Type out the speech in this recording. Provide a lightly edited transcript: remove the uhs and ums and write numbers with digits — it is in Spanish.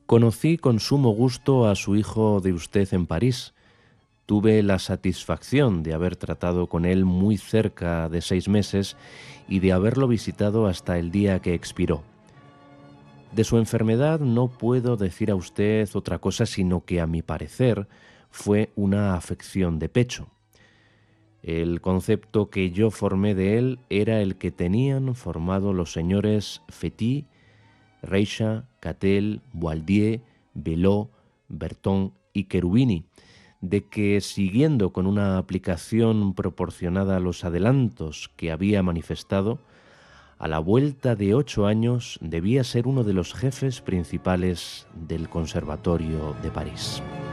Conocí con sumo gusto a su hijo de usted en París. Tuve la satisfacción de haber tratado con él muy cerca de 6 meses y de haberlo visitado hasta el día que expiró. De su enfermedad no puedo decir a usted otra cosa sino que, a mi parecer, fue una afección de pecho. El concepto que yo formé de él era el que tenían formado los señores Fety, Reicha, Catel, Boieldieu, Belot, Berton y Cherubini, de que, siguiendo con una aplicación proporcionada a los adelantos que había manifestado, a la vuelta de 8 años debía ser uno de los jefes principales del Conservatorio de París.